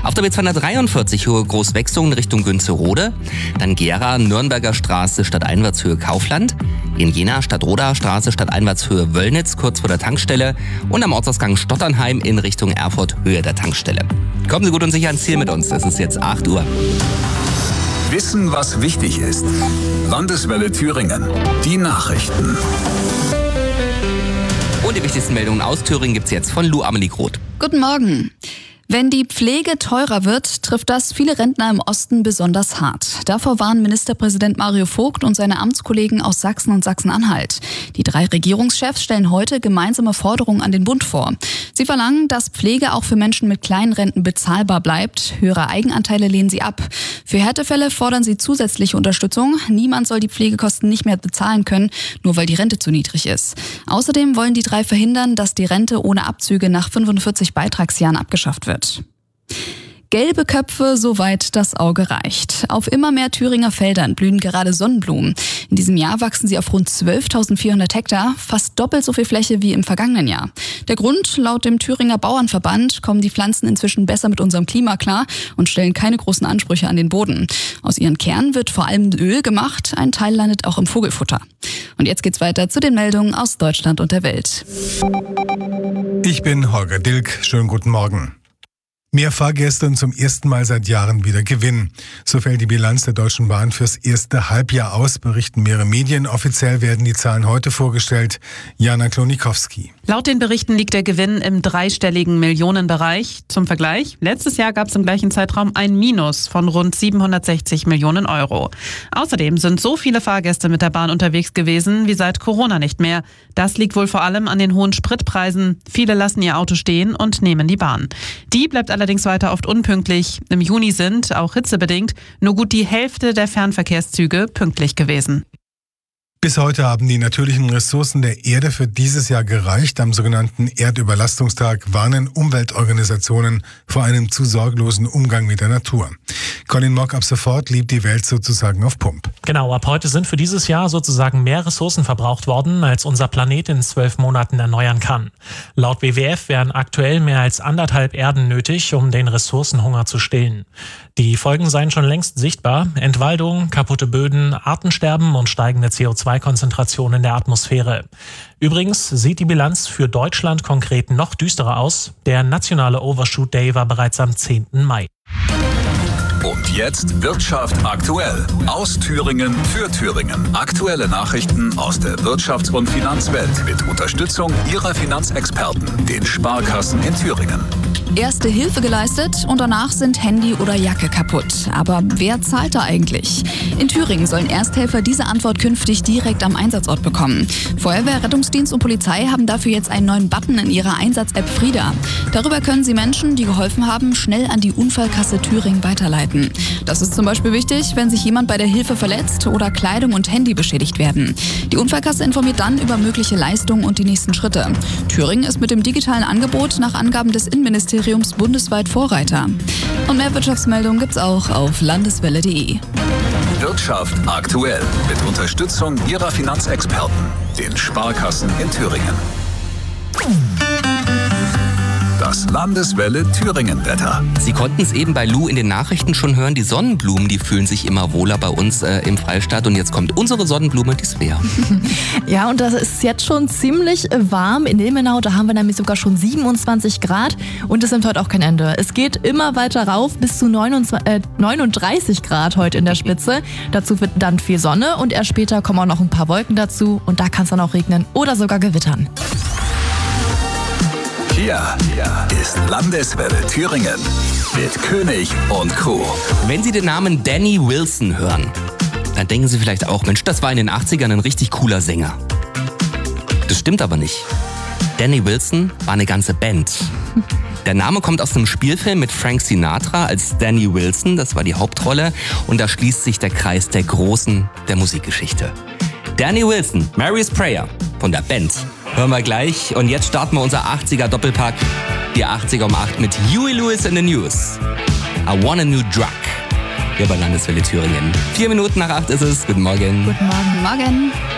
Auf der B243 Hohe Großwechsungen Richtung Günzerode, dann Gera, Nürnberger Straße stadteinwärtshöhe Kaufland, in Jena Stadtroder Straße stadteinwärtshöhe Wöllnitz kurz vor der Tankstelle und am Ortsausgang Stotternheim in Richtung Erfurt Höhe der Tankstelle. Kommen Sie gut und sicher ans Ziel mit uns, es ist jetzt 8 Uhr. Wissen, was wichtig ist. Landeswelle Thüringen. Die Nachrichten. Und die wichtigsten Meldungen aus Thüringen gibt's jetzt von Lou Amelie Groth. Guten Morgen. Wenn die Pflege teurer wird, trifft das viele Rentner im Osten besonders hart. Davor warnen Ministerpräsident Mario Vogt und seine Amtskollegen aus Sachsen und Sachsen-Anhalt. Die 3 Regierungschefs stellen heute gemeinsame Forderungen an den Bund vor. Sie verlangen, dass Pflege auch für Menschen mit kleinen Renten bezahlbar bleibt. Höhere Eigenanteile lehnen sie ab. Für Härtefälle fordern sie zusätzliche Unterstützung. Niemand soll die Pflegekosten nicht mehr bezahlen können, nur weil die Rente zu niedrig ist. Außerdem wollen die 3 verhindern, dass die Rente ohne Abzüge nach 45 Beitragsjahren abgeschafft wird. Gelbe Köpfe, soweit das Auge reicht. Auf immer mehr Thüringer Feldern blühen gerade Sonnenblumen. In diesem Jahr wachsen sie auf rund 12.400 Hektar, fast doppelt so viel Fläche wie im vergangenen Jahr. Der Grund, laut dem Thüringer Bauernverband, kommen die Pflanzen inzwischen besser mit unserem Klima klar und stellen keine großen Ansprüche an den Boden. Aus ihren Kernen wird vor allem Öl gemacht, ein Teil landet auch im Vogelfutter. Und jetzt geht's weiter zu den Meldungen aus Deutschland und der Welt. Ich bin Holger Dilk, schönen guten Morgen. Mehr Fahrgäste und zum ersten Mal seit Jahren wieder Gewinn. So fällt die Bilanz der Deutschen Bahn fürs erste Halbjahr aus, berichten mehrere Medien. Offiziell werden die Zahlen heute vorgestellt. Jana Klonikowski. Laut den Berichten liegt der Gewinn im dreistelligen Millionenbereich. Zum Vergleich, letztes Jahr gab es im gleichen Zeitraum ein Minus von rund 760 Millionen Euro. Außerdem sind so viele Fahrgäste mit der Bahn unterwegs gewesen wie seit Corona nicht mehr. Das liegt wohl vor allem an den hohen Spritpreisen. Viele lassen ihr Auto stehen und nehmen die Bahn. Die bleibt allerdings weiter oft unpünktlich. Im Juni sind, auch hitzebedingt, nur gut die Hälfte der Fernverkehrszüge pünktlich gewesen. Bis heute haben die natürlichen Ressourcen der Erde für dieses Jahr gereicht. Am sogenannten Erdüberlastungstag warnen Umweltorganisationen vor einem zu sorglosen Umgang mit der Natur. Colin Mock, ab sofort lebt die Welt sozusagen auf Pump. Genau, ab heute sind für dieses Jahr sozusagen mehr Ressourcen verbraucht worden, als unser Planet in 12 Monaten erneuern kann. Laut WWF wären aktuell mehr als 1,5 Erden nötig, um den Ressourcenhunger zu stillen. Die Folgen seien schon längst sichtbar. Entwaldung, kaputte Böden, Artensterben und steigende CO2-Konzentration in der Atmosphäre. Übrigens sieht die Bilanz für Deutschland konkret noch düsterer aus. Der nationale Overshoot Day war bereits am 10. Mai. Und jetzt Wirtschaft aktuell. Aus Thüringen für Thüringen. Aktuelle Nachrichten aus der Wirtschafts- und Finanzwelt mit Unterstützung Ihrer Finanzexperten, den Sparkassen in Thüringen. Erste Hilfe geleistet und danach sind Handy oder Jacke kaputt. Aber wer zahlt da eigentlich? In Thüringen sollen Ersthelfer diese Antwort künftig direkt am Einsatzort bekommen. Feuerwehr, Rettungsdienst und Polizei haben dafür jetzt einen neuen Button in ihrer Einsatz-App Frida. Darüber können sie Menschen, die geholfen haben, schnell an die Unfallkasse Thüringen weiterleiten. Das ist zum Beispiel wichtig, wenn sich jemand bei der Hilfe verletzt oder Kleidung und Handy beschädigt werden. Die Unfallkasse informiert dann über mögliche Leistungen und die nächsten Schritte. Thüringen ist mit dem digitalen Angebot nach Angaben des Innenministeriums bundesweit Vorreiter. Und mehr Wirtschaftsmeldungen gibt's auch auf landeswelle.de. Wirtschaft aktuell mit Unterstützung Ihrer Finanzexperten, den Sparkassen in Thüringen. Das Landeswelle Thüringen-Wetter. Sie konnten es eben bei Lou in den Nachrichten schon hören, die Sonnenblumen, die fühlen sich immer wohler bei uns im Freistaat. Und jetzt kommt unsere Sonnenblume, die Svea. Ja, und das ist jetzt schon ziemlich warm. In Ilmenau, da haben wir nämlich sogar schon 27 Grad und es nimmt heute auch kein Ende. Es geht immer weiter rauf bis zu 39 Grad heute in der Spitze. Dazu wird dann viel Sonne und erst später kommen auch noch ein paar Wolken dazu und da kann es dann auch regnen oder sogar gewittern. Hier ist Landeswelle Thüringen mit König und Co. Wenn Sie den Namen Danny Wilson hören, dann denken Sie vielleicht auch, Mensch, das war in den 80ern ein richtig cooler Sänger. Das stimmt aber nicht. Danny Wilson war eine ganze Band. Der Name kommt aus einem Spielfilm mit Frank Sinatra als Danny Wilson, das war die Hauptrolle, und da schließt sich der Kreis der Großen der Musikgeschichte. Danny Wilson, Mary's Prayer von der Band. Hören wir gleich. Und jetzt starten wir unser 80er-Doppelpack. Die 80er um 8 mit Huey Lewis in the News. I Want a New Drug. Hier bei Landeswelle Thüringen. 4 Minuten nach 8 ist es. Guten Morgen. Guten Morgen. Morgen.